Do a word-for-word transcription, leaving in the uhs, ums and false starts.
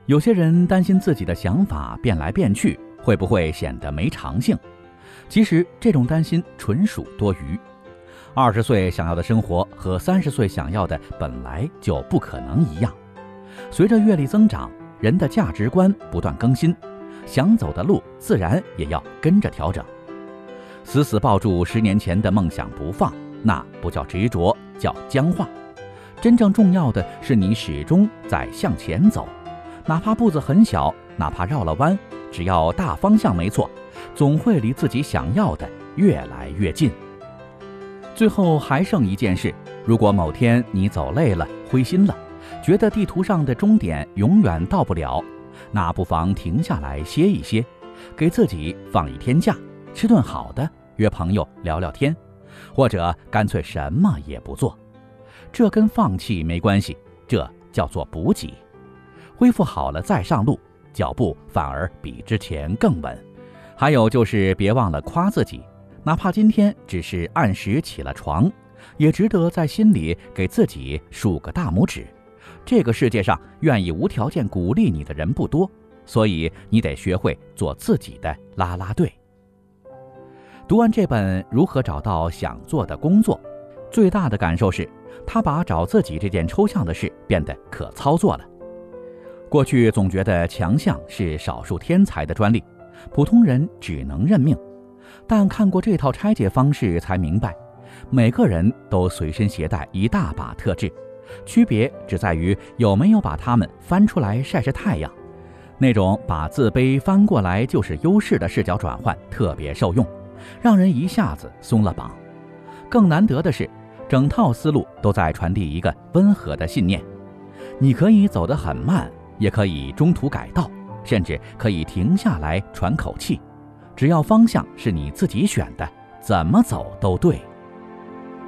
有些人担心自己的想法变来变去，会不会显得没长性？其实这种担心纯属多余。二十岁想要的生活和三十岁想要的本来就不可能一样。随着阅历增长，人的价值观不断更新，想走的路自然也要跟着调整。死死抱住十年前的梦想不放，那不叫执着，叫僵化。真正重要的是你始终在向前走，哪怕步子很小，哪怕绕了弯，只要大方向没错，总会离自己想要的越来越近。最后还剩一件事，如果某天你走累了，灰心了，觉得地图上的终点永远到不了，那不妨停下来歇一歇，给自己放一天假，吃顿好的，约朋友聊聊天，或者干脆什么也不做。这跟放弃没关系，这叫做补给。恢复好了再上路，脚步反而比之前更稳。还有就是别忘了夸自己，哪怕今天只是按时起了床，也值得在心里给自己竖个大拇指。这个世界上愿意无条件鼓励你的人不多，所以你得学会做自己的啦啦队。读完这本《如何找到想做的工作》，最大的感受是，他把找自己这件抽象的事变得可操作了。过去总觉得强项是少数天才的专利，普通人只能认命。但看过这套拆解方式才明白，每个人都随身携带一大把特质，区别只在于有没有把它们翻出来晒晒太阳。那种把自卑翻过来就是优势的视角转换特别受用，让人一下子松了绑。更难得的是，整套思路都在传递一个温和的信念：你可以走得很慢，也可以中途改道，甚至可以停下来喘口气，只要方向是你自己选的，怎么走都对。